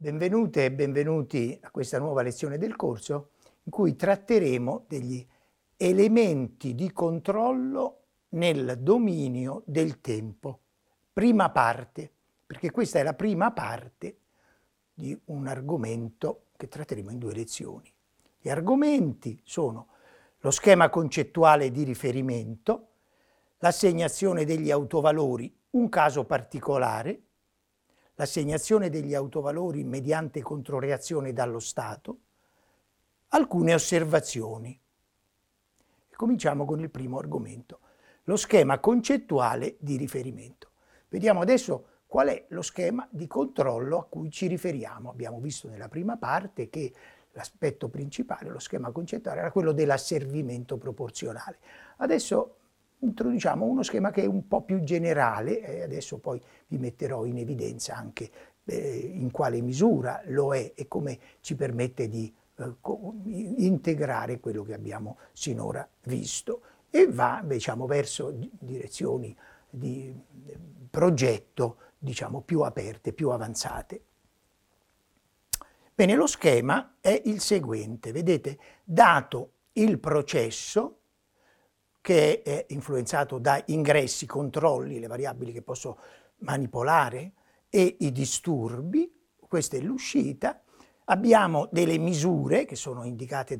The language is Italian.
Benvenute e benvenuti a questa nuova lezione del corso in cui tratteremo degli elementi di controllo nel dominio del tempo. Prima parte, perché questa è la prima parte di un argomento che tratteremo in 2 lezioni. Gli argomenti sono lo schema concettuale di riferimento, l'assegnazione degli autovalori, un caso particolare, l'assegnazione degli autovalori mediante controreazione dallo Stato, alcune osservazioni. Cominciamo con il primo argomento, lo schema concettuale di riferimento. Vediamo adesso qual è lo schema di controllo a cui ci riferiamo. Abbiamo visto nella prima parte che l'aspetto principale, lo schema concettuale, era quello dell'asservimento proporzionale. Adesso introduciamo uno schema che è un po' più generale e adesso poi vi metterò in evidenza anche in quale misura lo è e come ci permette di integrare quello che abbiamo sinora visto e va verso direzioni di progetto più aperte, più avanzate. Bene, lo schema è il seguente, vedete, dato il processo che è influenzato da ingressi, controlli, le variabili che posso manipolare e i disturbi, questa è l'uscita, abbiamo delle misure che sono indicate